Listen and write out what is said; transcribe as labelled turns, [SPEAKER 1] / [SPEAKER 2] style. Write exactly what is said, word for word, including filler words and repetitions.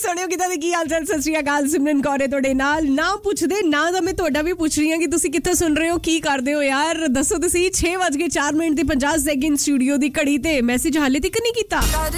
[SPEAKER 1] ਸੁਣਿਓ ਕਿਦਾਂ ਦੇ ਕੀ ਹਾਲ ਚਾਲ ਸਤਿ ਸ਼੍ਰੀ ਅਕਾਲ ਸਿਮਰਨ ਕੌਰ ਹੈ ਤੁਹਾਡੇ ਨਾਲ ਨਾ ਪੁੱਛਦੇ ਨਾ ਤਾਂ ਮੈਂ ਤੁਹਾਡਾ ਵੀ ਪੁੱਛ ਰਹੀ ਹਾਂ ਕਿ ਤੁਸੀਂ ਕਿੱਥੇ ਸੁਣ ਰਹੇ ਹੋ ਕੀ ਕਰਦੇ ਹੋ ਯਾਰ ਦੱਸੋ ਤੁਸੀਂ ਛੇ ਵੱਜ ਕੇ ਚਾਰ ਮਿੰਟ ਤੇ ਪੰਜਾਹ ਸੈਕਿੰਡ ਸਟੂਡੀਓ ਦੀ ਘੜੀ ਤੇ ਮੈਸੇਜ ਹਾਲੇ ਤੱਕ ਨਹੀਂ ਕੀਤਾ